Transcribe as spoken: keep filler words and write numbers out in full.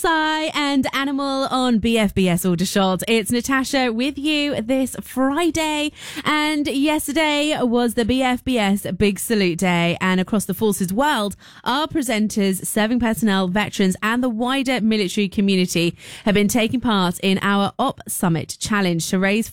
Psy and Animal on B F B S Aldershot. It's Natasha with you this Friday, and yesterday was the B F B S Big Salute Day, and across the forces world, our presenters, serving personnel, veterans and the wider military community have been taking part in our Op Summit Challenge to raise